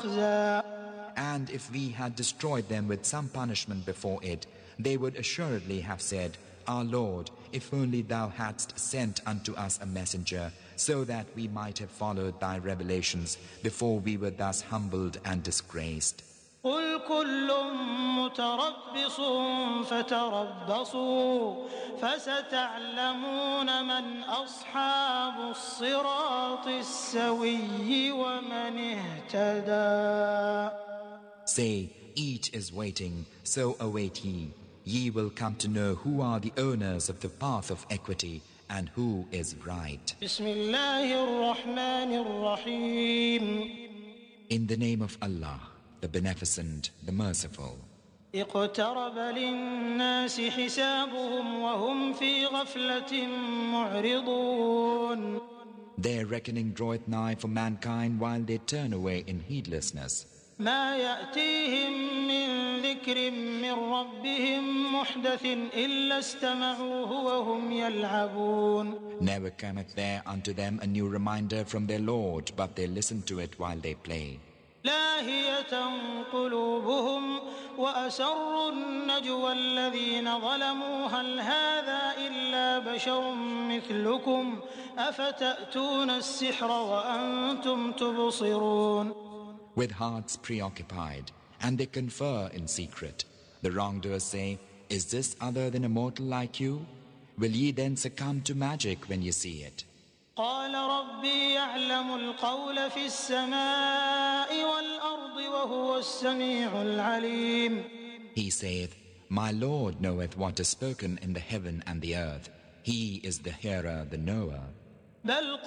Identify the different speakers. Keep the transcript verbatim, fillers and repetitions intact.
Speaker 1: مخزى.
Speaker 2: And if we had destroyed them with some punishment before it, they would assuredly have said, Our Lord, if only thou hadst sent unto us a messenger, so that we might have followed thy revelations before we were thus humbled and disgraced.
Speaker 1: قل كل متربص فتربصوا فستعلمون من أصحاب الصراط السوي ومن اهتدى.
Speaker 2: Say, each is waiting, so await ye. Ye will come to know who are the owners of the path of equity and who is right.
Speaker 1: بسم الله الرحمن الرحيم.
Speaker 2: In the name of Allah, the Beneficent, the Merciful.
Speaker 1: اقترب للناس حسابهم وهم في غفلة معرضون.
Speaker 2: Their reckoning draweth nigh for mankind while they turn away in heedlessness.
Speaker 1: ما يأتيهم من ذكر من ربهم محدث إلا استمعوه وهم يلعبون.
Speaker 2: Never cometh there unto them a new reminder from their Lord, but they listen to it while they play.
Speaker 1: لاهية قلوبهم وأسروا النجوى الذين ظلموا هل هذا إلا بشر مثلكم أفتأتون السحر وأنتم تبصرون.
Speaker 2: With hearts preoccupied, and they confer in secret. The wrongdoers say, Is this other than a mortal like you? Will ye then succumb to magic when you see it?
Speaker 1: قال ربي يعلم القول في السماء والأرض وهو السميع العليم.
Speaker 2: He saith, My Lord knoweth what is spoken in the heaven and the earth. He is the hearer, the knower.
Speaker 1: بل